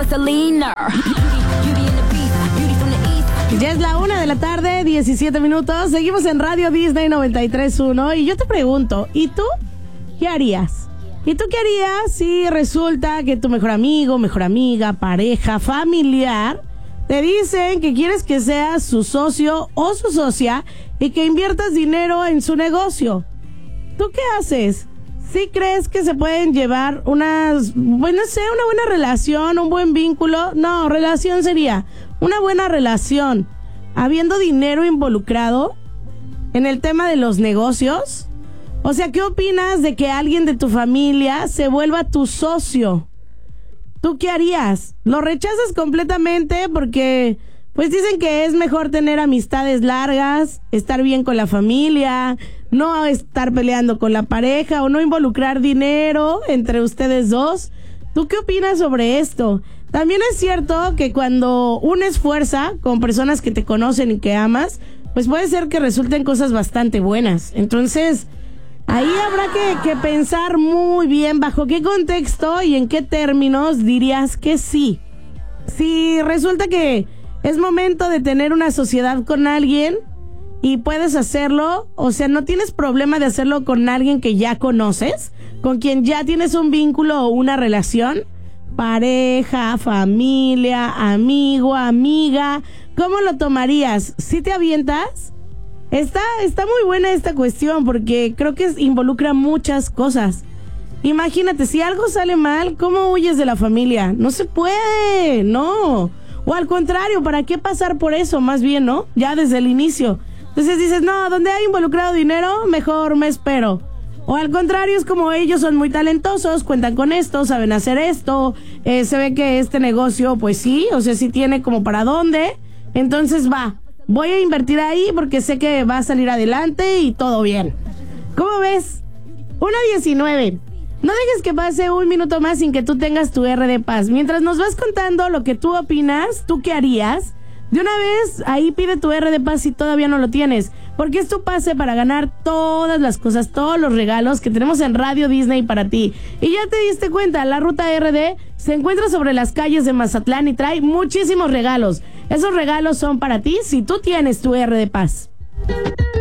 Vaseline. Ya es la 1:00 p.m, 17 minutos. Seguimos en Radio Disney 93.1. Y yo te pregunto, ¿y tú qué harías? ¿Y tú qué harías si resulta que tu mejor amigo, mejor amiga, pareja, familiar, te dicen que quieres que seas su socio o su socia y que inviertas dinero en su negocio? ¿Tú qué haces? ¿Sí crees que se pueden llevar una buena relación, un buen vínculo? No, relación sería una buena relación, habiendo dinero involucrado en el tema de los negocios. O sea, ¿qué opinas de que alguien de tu familia se vuelva tu socio? ¿Tú qué harías? ¿Lo rechazas completamente porque pues dicen que es mejor tener amistades largas, estar bien con la familia, no estar peleando con la pareja o no involucrar dinero entre ustedes dos? ¿Tú qué opinas sobre esto? También es cierto que cuando unes fuerza con personas que te conocen y que amas, pues puede ser que resulten cosas bastante buenas. Entonces, ahí habrá que pensar muy bien bajo qué contexto y en qué términos dirías que sí. Si resulta que es momento de tener una sociedad con alguien y puedes hacerlo, o sea, no tienes problema de hacerlo con alguien que ya conoces, con quien ya tienes un vínculo o una relación, pareja, familia, amigo, amiga, ¿cómo lo tomarías? ¿Sí te avientas? Está muy buena esta cuestión porque creo que involucra muchas cosas. Imagínate, si algo sale mal, ¿cómo huyes de la familia? No se puede, no. O al contrario, ¿para qué pasar por eso? Más bien, ¿no? Ya desde el inicio. Entonces dices, no, donde hay involucrado dinero, mejor me espero. O al contrario, es como ellos son muy talentosos, cuentan con esto, saben hacer esto, se ve que este negocio, pues sí, o sea, sí tiene como para dónde. Entonces voy a invertir ahí porque sé que va a salir adelante y todo bien. ¿Cómo ves? 1:19. No dejes que pase un minuto más sin que tú tengas tu R de paz. Mientras nos vas contando lo que tú opinas, ¿tú qué harías? De una vez, ahí pide tu R de paz si todavía no lo tienes. Porque es tu pase para ganar todas las cosas, todos los regalos que tenemos en Radio Disney para ti. Y ya te diste cuenta, la ruta RD se encuentra sobre las calles de Mazatlán y trae muchísimos regalos. Esos regalos son para ti si tú tienes tu R de paz.